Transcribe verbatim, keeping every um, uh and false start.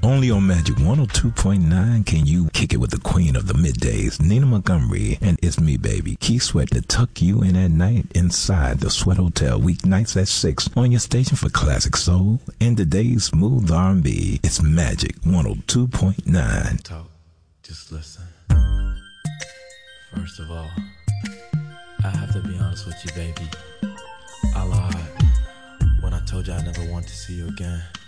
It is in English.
Only on Magic one oh two point nine can you kick it with the queen of the middays, Nina Montgomery, and it's me, baby, Keith Sweat, to tuck you in at night inside the Sweat Hotel, weeknights at six on your station for classic soul and today's smooth R and B. It's Magic one oh two point nine. Talk, just listen. First of all, I have to be honest with you, baby. I lied when I told you I never want to see you again.